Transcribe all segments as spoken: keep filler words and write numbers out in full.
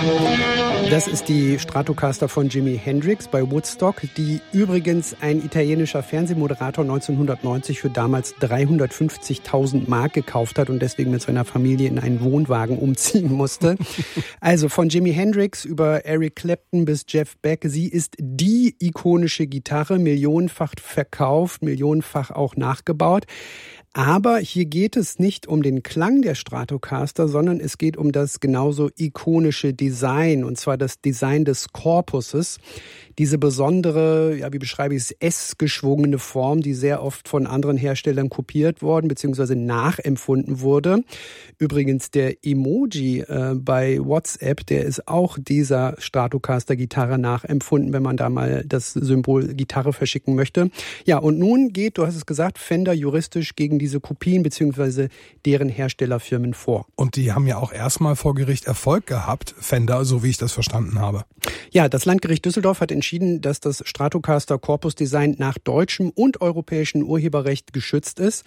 Das ist die Stratocaster von Jimi Hendrix bei Woodstock, die übrigens ein italienischer Fernsehmoderator neunzehnhundertneunzig für damals dreihundertfünfzigtausend Mark gekauft hat und deswegen mit seiner Familie in einen Wohnwagen umziehen musste. Also von Jimi Hendrix über Eric Clapton bis Jeff Beck. Sie ist die ikonische Gitarre, millionenfach verkauft, millionenfach auch nachgebaut. Aber hier geht es nicht um den Klang der Stratocaster, sondern es geht um das genauso ikonische Design, und zwar das Design des Korpuses. Diese besondere, ja, wie beschreibe ich es, S-geschwungene Form, die sehr oft von anderen Herstellern kopiert worden bzw. nachempfunden wurde. Übrigens der Emoji äh, bei WhatsApp, der ist auch dieser Stratocaster-Gitarre nachempfunden, wenn man da mal das Symbol Gitarre verschicken möchte. Ja, und nun geht, du hast es gesagt, Fender juristisch gegen diese Kopien bzw. deren Herstellerfirmen vor. Und die haben ja auch erstmal vor Gericht Erfolg gehabt, Fender, so wie ich das verstanden habe. Ja, das Landgericht Düsseldorf hat entschieden, dass das Stratocaster Korpusdesign nach deutschem und europäischem Urheberrecht geschützt ist.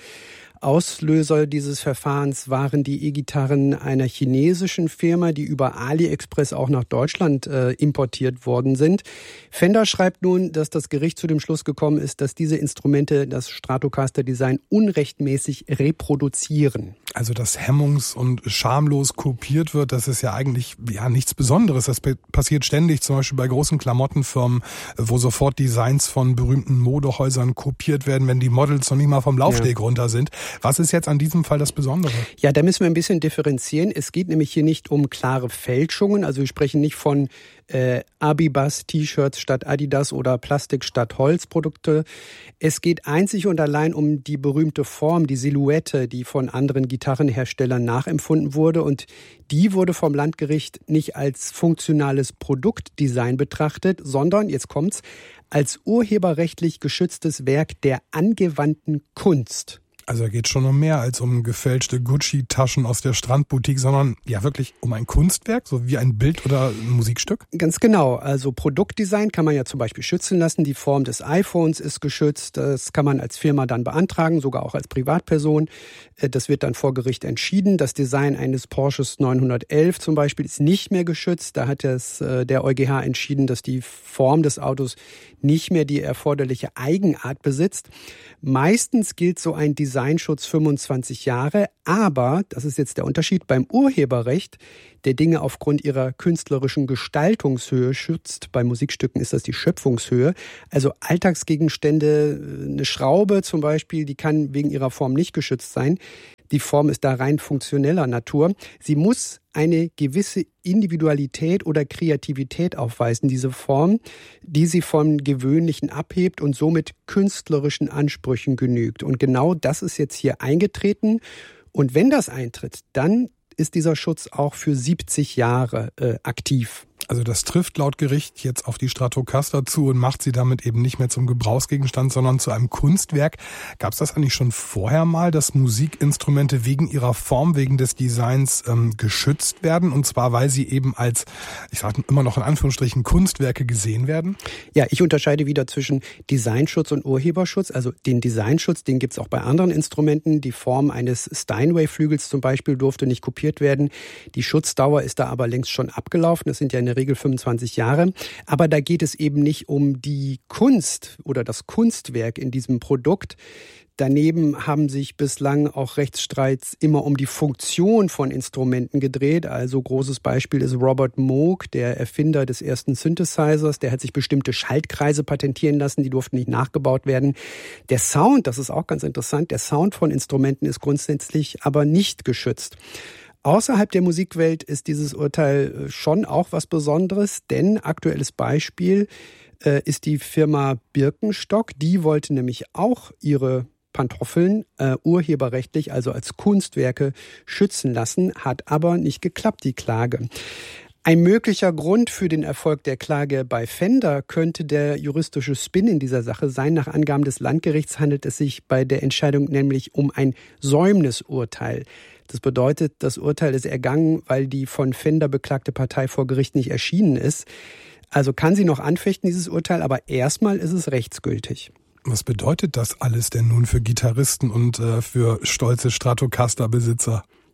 Auslöser dieses Verfahrens waren die E-Gitarren einer chinesischen Firma, die über AliExpress auch nach Deutschland äh, importiert worden sind. Fender schreibt nun, dass das Gericht zu dem Schluss gekommen ist, dass diese Instrumente das Stratocaster-Design unrechtmäßig reproduzieren. Also dass hemmungs- und schamlos kopiert wird, das ist ja eigentlich ja nichts Besonderes. Das passiert ständig, zum Beispiel bei großen Klamottenfirmen, wo sofort Designs von berühmten Modehäusern kopiert werden, wenn die Models noch nicht mal vom Laufsteg ja. runter sind. Was ist jetzt an diesem Fall das Besondere? Ja, da müssen wir ein bisschen differenzieren. Es geht nämlich hier nicht um klare Fälschungen. Also wir sprechen nicht von äh, Abibas-T-Shirts statt Adidas oder Plastik statt Holzprodukte. Es geht einzig und allein um die berühmte Form, die Silhouette, die von anderen Gitarrenherstellern nachempfunden wurde. Und die wurde vom Landgericht nicht als funktionales Produktdesign betrachtet, sondern, jetzt kommt's, als urheberrechtlich geschütztes Werk der angewandten Kunst. Also da geht es schon um mehr als um gefälschte Gucci-Taschen aus der Strandboutique, sondern ja wirklich um ein Kunstwerk, so wie ein Bild oder ein Musikstück? Ganz genau. Also Produktdesign kann man ja zum Beispiel schützen lassen. Die Form des iPhones ist geschützt. Das kann man als Firma dann beantragen, sogar auch als Privatperson. Das wird dann vor Gericht entschieden. Das Design eines Porsches neunhundertelf zum Beispiel ist nicht mehr geschützt. Da hat das, der EuGH entschieden, dass die Form des Autos nicht mehr die erforderliche Eigenart besitzt. Meistens gilt so ein Designschutz fünfundzwanzig Jahre, aber, das ist jetzt der Unterschied, beim Urheberrecht, der Dinge aufgrund ihrer künstlerischen Gestaltungshöhe schützt. Bei Musikstücken ist das die Schöpfungshöhe. Also Alltagsgegenstände, eine Schraube zum Beispiel, die kann wegen ihrer Form nicht geschützt sein. Die Form ist da rein funktioneller Natur. Sie muss eine gewisse Individualität oder Kreativität aufweisen, diese Form, die sie vom Gewöhnlichen abhebt und somit künstlerischen Ansprüchen genügt. Und genau das ist jetzt hier eingetreten. Und wenn das eintritt, dann ist dieser Schutz auch für siebzig Jahre äh, aktiv. Also das trifft laut Gericht jetzt auf die Stratocaster zu und macht sie damit eben nicht mehr zum Gebrauchsgegenstand, sondern zu einem Kunstwerk. Gab es das eigentlich schon vorher mal, dass Musikinstrumente wegen ihrer Form, wegen des Designs ähm, geschützt werden? Und zwar, weil sie eben als, ich sage immer noch in Anführungsstrichen, Kunstwerke gesehen werden? Ja, ich unterscheide wieder zwischen Designschutz und Urheberschutz. Also den Designschutz, den gibt es auch bei anderen Instrumenten. Die Form eines Steinway-Flügels zum Beispiel durfte nicht kopiert werden. Die Schutzdauer ist da aber längst schon abgelaufen. Das sind ja in der Regel fünfundzwanzig Jahre. Aber da geht es eben nicht um die Kunst oder das Kunstwerk in diesem Produkt. Daneben haben sich bislang auch Rechtsstreits immer um die Funktion von Instrumenten gedreht. Also großes Beispiel ist Robert Moog, der Erfinder des ersten Synthesizers. Der hat sich bestimmte Schaltkreise patentieren lassen, die durften nicht nachgebaut werden. Der Sound, das ist auch ganz interessant, der Sound von Instrumenten ist grundsätzlich aber nicht geschützt. Außerhalb der Musikwelt ist dieses Urteil schon auch was Besonderes, denn aktuelles Beispiel äh, ist die Firma Birkenstock. Die wollte nämlich auch ihre Pantoffeln äh, urheberrechtlich, also als Kunstwerke, schützen lassen, hat aber nicht geklappt, die Klage. Ein möglicher Grund für den Erfolg der Klage bei Fender könnte der juristische Spin in dieser Sache sein. Nach Angaben des Landgerichts handelt es sich bei der Entscheidung nämlich um ein Säumnisurteil. Das bedeutet, das Urteil ist ergangen, weil die von Fender beklagte Partei vor Gericht nicht erschienen ist. Also kann sie noch anfechten, dieses Urteil, aber erstmal ist es rechtsgültig. Was bedeutet das alles denn nun für Gitarristen und äh, für stolze Stratocaster-Besitzer?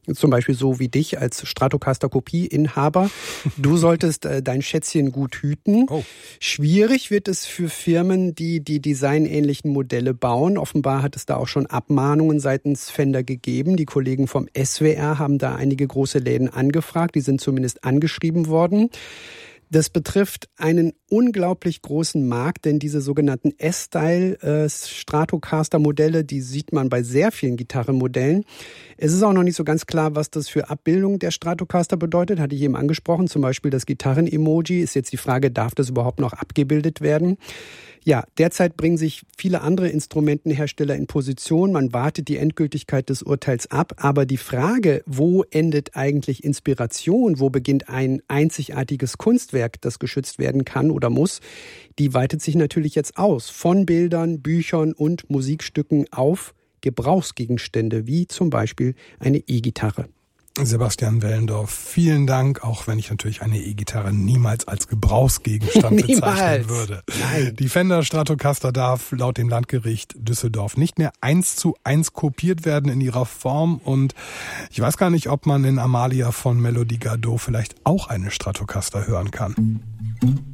Zum Beispiel so wie dich als Stratocaster-Kopie-Inhaber. Du solltest äh, dein Schätzchen gut hüten. Oh. Schwierig wird es für Firmen, die die designähnlichen Modelle bauen. Offenbar hat es da auch schon Abmahnungen seitens Fender gegeben. Die Kollegen vom S W R haben da einige große Läden angefragt. Die sind zumindest angeschrieben worden. Das betrifft einen unglaublich großen Markt, denn diese sogenannten S-Style-Stratocaster-Modelle, die sieht man bei sehr vielen Gitarrenmodellen. Es ist auch noch nicht so ganz klar, was das für Abbildung der Stratocaster bedeutet, hatte ich eben angesprochen. Zum Beispiel das Gitarren-Emoji. Ist jetzt die Frage, darf das überhaupt noch abgebildet werden? Ja, derzeit bringen sich viele andere Instrumentenhersteller in Position. Man wartet die Endgültigkeit des Urteils ab. Aber die Frage, wo endet eigentlich Inspiration, wo beginnt ein einzigartiges Kunstwerk, das geschützt werden kann oder muss, die weitet sich natürlich jetzt aus. Von Bildern, Büchern und Musikstücken auf Gebrauchsgegenstände, wie zum Beispiel eine E-Gitarre. Sebastian Wellendorf, vielen Dank, auch wenn ich natürlich eine E-Gitarre niemals als Gebrauchsgegenstand bezeichnen würde. Nein. Die Fender Stratocaster darf laut dem Landgericht Düsseldorf nicht mehr eins zu eins kopiert werden in ihrer Form, und ich weiß gar nicht, ob man in Amalia von Melodie Gardot vielleicht auch eine Stratocaster hören kann.